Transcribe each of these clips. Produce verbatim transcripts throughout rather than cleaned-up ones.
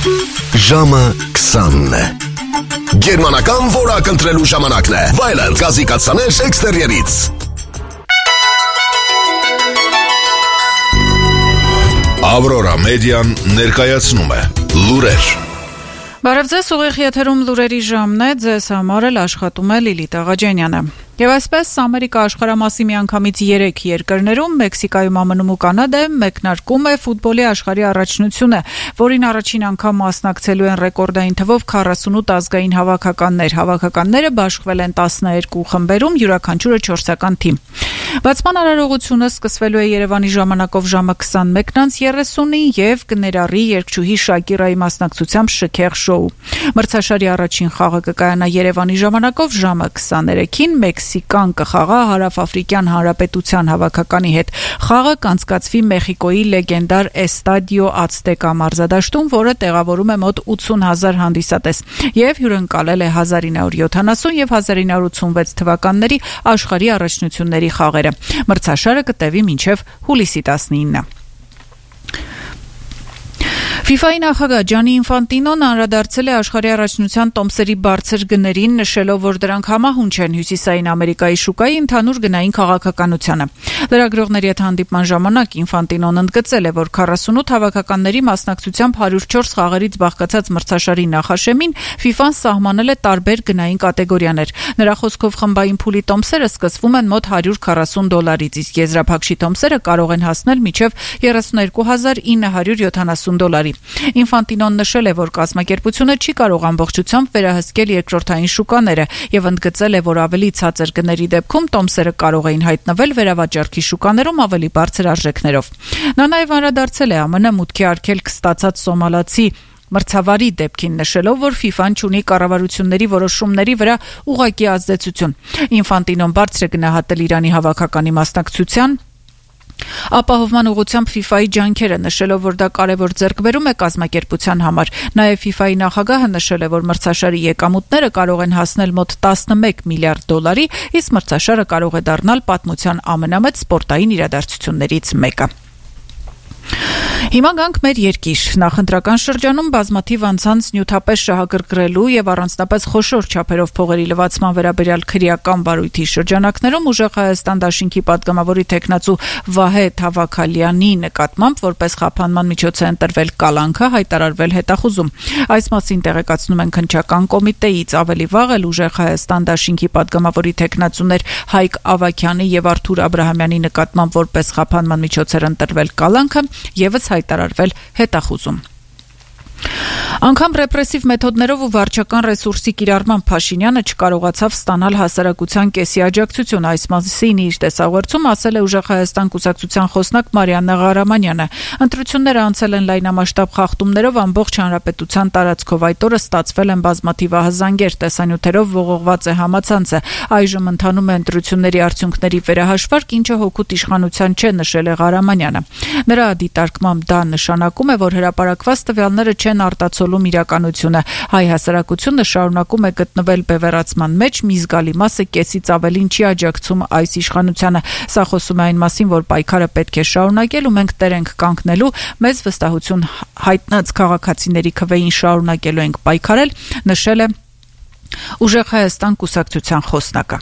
Ժամը քսանն է։ Գերմանական որակ ընտրելու ժամանակն է։ Վայելանդ գազի կաթսաներ էքստերիերից։ Ավրորա մեդիան ներկայացնում է լուրեր։ Բարև ձեզ, ուղիղ եթերում լուրերի ժամն է, ձեզ համար էլ աշխատում է Լիլիթ Աղաջանյանը։ Եվ այսպես Ամերիկա աշխարհամասի միանգամից երեք երկրներում Մեքսիկայում, ԱՄՆ-ում ու Կանադայում մեկնարկում է ֆուտբոլի աշխարհի առաջնությունը, որին առաջին անգամ մասնակցելու են ռեկորդային թվով քառասունութ ազգային հավաքականներ։ Հավաքականները բաշխվել են տասներկու խմբերում, յուրաքանչյուրը չորսական թիմ։ Բացման արարողությունը սկսվելու է Երևանի ժամանակով ժամը քսանմեկն երեսունին եւ կներառի երգչուհի Շակիրայի մասնակցությամբ շքեղ շոու։ Մրցաշարի առաջին խաղը կկայանա Երևանի ժամանակով ժամը քսաներեքին Մեքսիկան կխաղա Հարավաֆրիկյան Հանրապետության հավաքականի հետ։ Խաղը կանցկացվի Մեխիկոյի լեգենդար Էստադիո Ացտեկա մարզադաշտում, որը տեղավորում է մոտ ութսուն հազար հանդիսատես եւ հյուրընկալել է հազար ինը հարյուր յոթանասուն եւ հազար ինը հարյուր ութսունվեց թվականների աշխարհի առաջնությունների խաղերը։ Մրցաշարը կտևի մինչև հուլիսի տասնինը։ FIFA-ի նախագահ Ջանի Ինֆանտինոն անդրադարձել է աշխարհի առաջնության տոմսերի բարձր գներին, նշելով, որ դրանք համահունչ են Հյուսիսային Ամերիկայի շուկայի ընդհանուր գնային քաղաքականությանը։ Լրագրողների հետ հանդիպման ժամանակ Ինֆանտինոն ընդգծել է, որ քառասունութ հավաքականների մասնակցությամբ հարյուր չորս խաղերից բաղկացած մրցաշարի նախաշեմին FIFA-ն սահմանել է տարբեր գնային կատեգորիաներ։ Նրա խոսքով խմբային փուլի տոմսերը սկսվում են մոտ հարյուր քառասուն դոլարից, իսկ եզրափակչի տոմսերը կարող են հասնել մինչև երեսուններկու հազար ինը հարյուր յոթանասուն դոլարի։ Ինֆանտինոն նշել է, որ կազմակերպությունը չի կարող ամբողջությամբ վերահսկել երկրորդային շուկաները եւ ընդգծել է, որ ավելի ցածր գների դեպքում տոմսերը կարող էին հայտնվել վերավաճառքի շուկաներում ավելի բարձր արժեքներով։ Նա նաեւ անդրադարձել է ԱՄՆ մուտքի արգելք ստացած սոմալացի մրցավարի դեպքին, նշելով, որ FIFA-ն չունի կառավարությունների որոշումների վրա ուղղակի ազդեցություն։ Ինֆանտինոն բարձր է գնահատել Իրանի հավաքականի մասնակցության ապահովման ուղղությամբ FIFA-ի ջանքերը, նշելով, որ դա կարևոր ձեռքբերում է կազմակերպության համար։ Նաև FIFA-ի նախագահը նշել է, որ մրցաշարի եկամուտները կարող են հասնել մոտ տասնմեկ միլիարդ դոլարի, իսկ մրցաշարը կարող է դառնալ պատմության ամենամեծ սպորտային իրադարձություններից մեկը։ Հիմա գանք մեր երկիր։ Նախընտրական շրջանում բազմաթիվ անձանց նյութապես շահագրգռելու եւ առանձնապես խոշոր չափերով փողերի լվացման վերաբերյալ քրեական բարույթի շրջանակներում ուժեղ Հայաստան դաշինքի падգամավորի տեխնացու Վահե Թավաքալյանի նկատմամբ որպես խափանման միջոց է ընտրվել կալանքը, հայտարարվել հետախուզում։ Այս մասին տեղեկացնում են քննչական կոմիտեից։ Ավելի վաղ էլ ուժեղ Հայաստան դաշինքի падգամավորի տեխնացուներ Հայկ Ավագյանի եւ Արթուր Աբրահամյանի նկատմամբ որպես խափանման միջոց էր ընտրվել կալանքը եւս հայտարարվել հետախուզում։ Անգամ ռեպրեսիվ մեթոդներով ու վարչական ռեսուրսի կիրառման Փաշինյանը չկարողացավ ստանալ հասարակության կեսի աջակցություն։ Այս մասին իր տեսաղորձում ասել է ուժեղ Հայաստան կուսակցության խոսնակ Մարիաննա Ղարամանյանը։ Ընտրությունները անցել են լայնամասշտաբ խախտումներով ամբողջ հանրապետության տարածքով։ Այդ օրը ստացվել են բազմաթիվ ահազանգեր, տեսանյութերով ողողված է համացանցը։ Այժմ ընթանում է ընտրությունների արդյունքների վերահաշվարկ, ինչը հօգուտ իշխանության չէ, նշել է Ղարամանյանը։ Նրա դիտարկմամբ դա նշանակում է, որ հրապարակված տվյալները չեն արտացոլում իրականությունը։ Հայ հասարակությունը շարունակում է գտնվել բևեռացման մեջ, մի զգալի մասը կեսից ավելին չի աջակցում այս իշխանությանը։ Սա խոսում է այն մասին, որ պայքարը պետք է շարունակել ու մենք տեր ենք կանգնելու, մեզ վստահություն հայտնած քաղաքացիների քվեին շարունակելու ենք պայքարել, նշել է ուժեղ Հայաստան կուսակցության խոսնակը։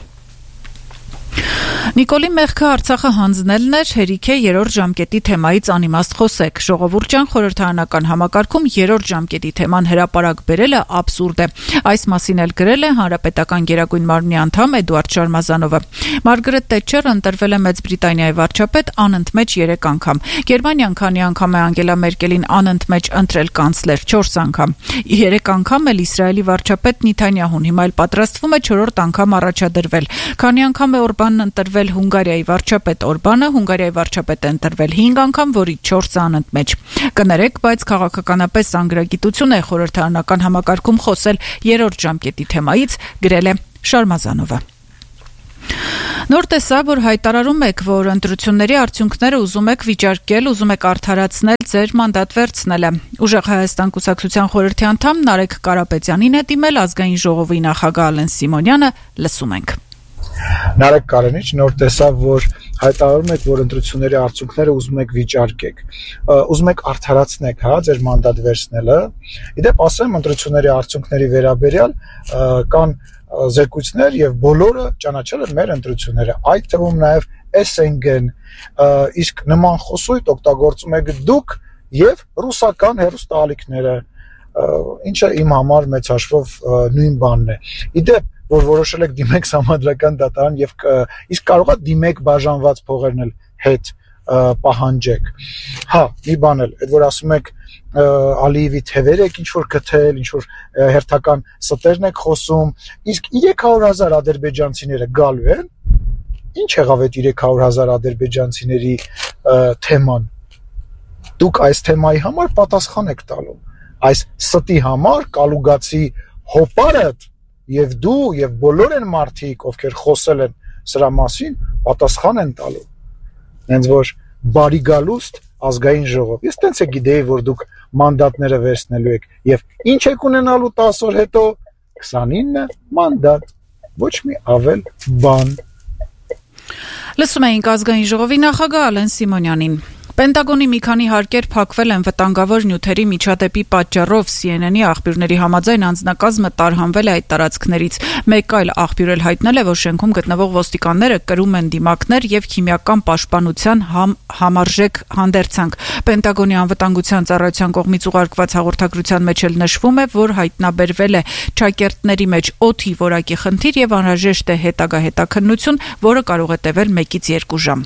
Նիկոլի մեղքը Արցախը հանձնելն էր, հերիք է երրորդ ժամկետի թեմայից անիմաստ խոսեք։ Ժողովուրդյան խորհրդարանական համակարգում երրորդ ժամկետի թեման հրապարակ բերելը աբսուրդ է։ Այս մասին էլ գրել է Հանրապետական Գերագույն մարմնի անդամ Էդուարդ Շարմազանովը։ Մարգարետ Թետչերը ընտրվել է Մեծ Բրիտանիայի վարչապետ անընդմեջ երեք անգամ։ Գերմանիան քանի անգամ է Անգելա Մերկելին անընդմեջ ընտրել կանցլեր, չորս անգամ։ Երեք անգամ էլ Իսրայելի վարչապետ Նեթանյահուն, հիմա էլ պատրաստվում է չորրորդ անգամ առաջադրվել։ Քանի անգամ է Օրբանն ընտրվել Հունգարիայի վարչապետ Օրբանը, Հունգարիայի վարչապետը ընտրվել հինգ անգամ, որից չորսը անընդմեջ։ Կներեք, բայց քաղաքականապես անգրագիտություն է խորհրդարանական համակարգում խոսել երրորդ ժամկետի թեմայից, գրել է Շարմազանովը։ Նոր տեսա, որ հայտարարում եք, որ ընտրությունների արդյունքները ուզում եք վիճարկել, ուզում եք արդարացնել ձեր մանդատ վերցնելը։ Ուժեղ Հայաստան կուսակցության խորհրդի անդամ Նարեկ Կարապետյանին է դիմել ազգային ժողովի նախագահ Ալեն Սիմոնյանը, լսում ենք։ Նարեկ Կարենիչ նոր տեսավ, որ հայտարարում եք, որ ընտրությունների արդյունքները ուզում եք վիճարկեք, ուզում եք արդարացնեք, հա, ձեր մանդատ վերցնելը։ Իդեպ ասեմ, ընտրությունների արդյունքների վերաբերյալ կան զեկույցներ եւ բոլորը ճանաչել են մեր ընտրությունները, այդ թվում նաեւ էս են գեն, իսկ նման խոսույթ օգտագործում եք դուք եւ ռուսական հեռուստաալիքները, ինչը իմ համար մեծ հաշվով նույն բանն է։ Իդեպ, որ որոշել եք դիմեք համադրական դատարան եւ իսկ կարող է դիմեք բաժանված փողերն էլ հետ պահանջեք։ Հա, մի բան էլ, այդ որ ասում եք Ալիևի թևեր եք ինչ որ գտել, ինչ որ հերթական ստերն եք խոսում, իսկ երեք հարյուր հազար ադրբեջանցիները գալու են։ Ինչ եղավ այդ երեք հարյուր հազար ադրբեջանցիների թեման։ Դուք այս թեմայի համար պատասխան եք տալու։ Այս ստի համար կալուգացի հոպարդ եւ դու եւ բոլոր են մարդիկ, ովքեր խոսել են սրա մասին, պատասխան են տալու։ Հենց որ բարի գալուստ ազգային ժողով։ Ես տենց է գիտեի, որ դուք մանդատները վերցնելու եք եւ ինչ եք ունենալու տասը օր հետո քսանինը մանդատ, ոչ մի ավել բան։ Լսում էինք ազգային ժողովի նախագահ Ալեն Սիմոնյանին։ Պենտագոնի մի քանի հարկեր փակվել են վտանգավոր նյութերի միջադեպի պատճառով սի են են-ի աղբյուրների համաձայն անձնակազմը տարհանվել է այդ տարածքներից։ Մեկ այլ աղբյուր էլ հայտնել է, որ շենքում գտնվող ոստիկանները կրում են դիմակներ եւ քիմիական պաշտպանության համ, համարժեք հանդերձանք։ Պենտագոնի անվտանգության ծառայության կողմից ուղարկված հաղորդագրության մեջ էլ նշվում է, որ հայտնաբերվել է ճակերտների մեջ օդի որակի խնդիր եւ անհրաժեշտ է հետագա հետաքննություն, որը կարող է տևել մեկից երկու ժամ։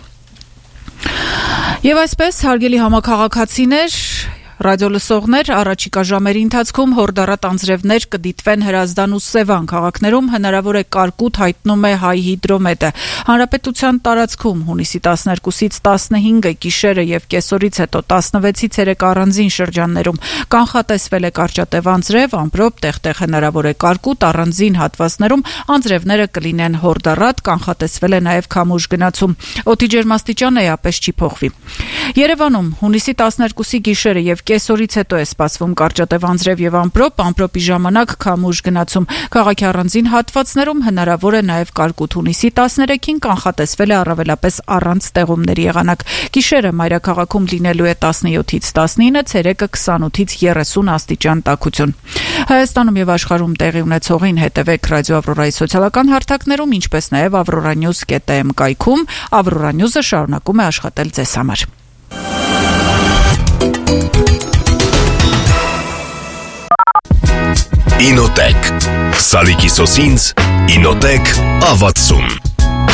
Եվ այսպես, հարգելի համաքաղաքացիներ, ռադիոլսողներ, առաջիկա ժամերի ընթացքում հորդառատ անձրևներ կդիտվեն Հրազդան ու Սևան քաղաքներում, հնարավոր է կարկուտ, հայտնում է Հայ հիդրոմետը։ Հանրապետության տարածքում հունիսի տասներկուսից տասնհինգը գիշերը եւ կեսօրից հետո տասնվեցից երեք առանձին շրջաններում կանխատեսվել է կարճատև անձրև, ամպրոպ, տեղ-տեղ հնարավոր է կարկուտ, առանձին հատվածներում անձրևները կլինեն հորդառատ, կանխատեսվել է նաեւ քամուշ գնացում։ Օդի ջերմաստիճանը էապես չի փոխվի։ Երևանում հունիսի տասներկուսի գիշերը եւ կեսօրից հետո է սպասվում կարճատև անձրև եւ ամպրոպ, ամպրոպի ժամանակ քամուշ գնացում։ Քաղաքի առանձին հատվածներում հնարավոր է նաեւ կարկուտ հունիսի տասներեքին կանխատեսվել է առավելապես առանց ստեղումների եղանակ։ Գիշերը մայրաքաղաքում լինելու է տասնյոթից տասնինը, ցերեկը քսանութից երեսուն աստիճան տաքություն։ Հայաստանում եւ աշխարհում տեղի ունեցողին հետևեք Ռադիո Ավրորայի սոցիալական հարթակներում, ինչպես նաեւ avroranews dot am կայքում։ Avrora News-ը շարունակում է աշխատել ձեզ համար։ Ինոտեք Սալիկի սոսինց Ինոտեք ավացում